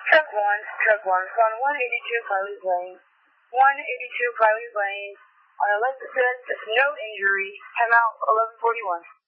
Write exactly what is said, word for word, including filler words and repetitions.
Truck one, truck one, from one eighty-two Pilot Lane. one eighty-two Pilot Lane. On Alexis, no injury. Time out eleven forty-one.